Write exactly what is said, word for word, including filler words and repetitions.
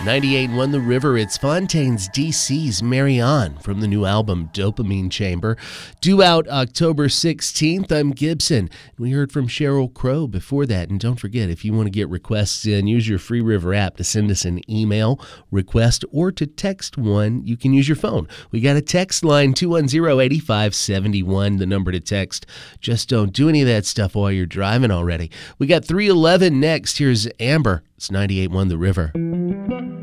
ninety-eight point one The River. It's Fontaines D C's Marianne from the new album Dopamine Chamber, due out October sixteenth. I'm Gibson. We heard from Sheryl Crow before that. And don't forget, if you want to get requests in, use your Free River app to send us an email request or to text one. You can use your phone. We got a text line, two one zero, eight five seven one, the number to text. Just don't do any of that stuff while you're driving already. We got three eleven next. Here's Amber. It's ninety-eight point one The River.